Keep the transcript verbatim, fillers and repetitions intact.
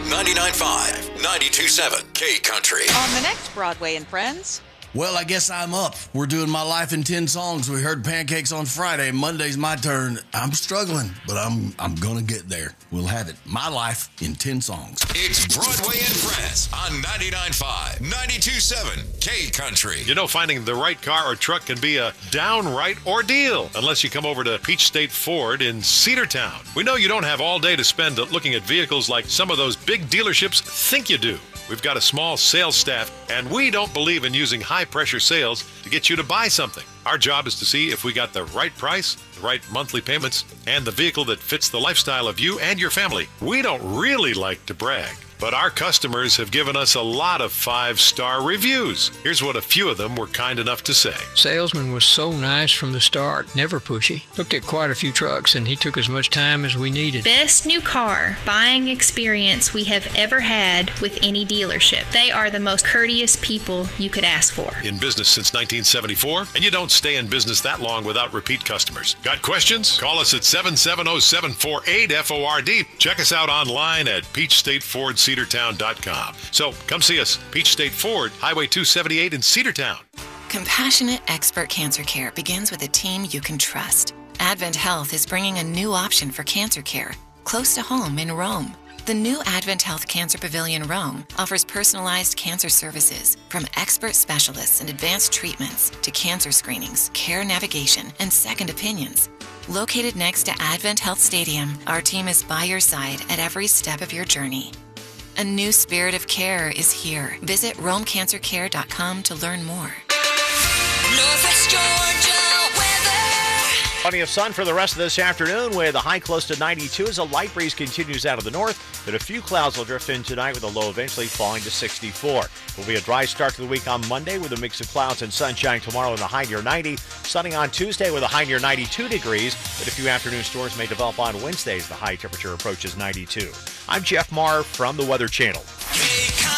ninety-nine point five, ninety-two point seven K Country. On the next Broadway and Friends. Well, I guess I'm up. We're doing My Life in ten songs. We heard Pancakes on Friday. Monday's my turn. I'm struggling, but I'm I'm gonna get there. We'll have it. My Life in ten songs. It's Broadway and Friends on ninety-nine point five, ninety-two point seven K Country. You know, finding the right car or truck can be a downright ordeal unless you come over to Peach State Ford in Cedartown. We know you don't have all day to spend looking at vehicles like some of those big dealerships think you do. We've got a small sales staff, and we don't believe in using high-pressure sales to get you to buy something. Our job is to see if we got the right price, the right monthly payments, and the vehicle that fits the lifestyle of you and your family. We don't really like to brag, but our customers have given us a lot of five-star reviews. Here's what a few of them were kind enough to say. Salesman was so nice from the start, never pushy. Looked at quite a few trucks, and he took as much time as we needed. Best new car buying experience we have ever had with any dealership. They are the most courteous people you could ask for. In business since nineteen seventy-four, and you don't stay in business that long without repeat customers. Got questions? Call us at seven seven zero, seven four eight, F O R D. Check us out online at peach state ford cedartown dot com. So come see us, Peach State Ford, Highway two seventy-eight in Cedartown. Compassionate expert cancer care begins with a team you can trust. Advent Health is bringing a new option for cancer care, close to home in Rome. The new Advent Health Cancer Pavilion Rome offers personalized cancer services, from expert specialists and advanced treatments to cancer screenings, care navigation, and second opinions. Located next to Advent Health Stadium, our team is by your side at every step of your journey. A new spirit of care is here. Visit rome cancer care dot com to learn more. Northwest Georgia weather. Plenty of sun for the rest of this afternoon with a high close to ninety-two as a light breeze continues out of the north. But a few clouds will drift in tonight with a low eventually falling to sixty-four. It will be a dry start to the week on Monday with a mix of clouds and sunshine tomorrow with a high near ninety. Sunny on Tuesday with a high near ninety-two degrees. But a few afternoon storms may develop on Wednesday as the high temperature approaches ninety-two. I'm Jeff Marr from the Weather Channel.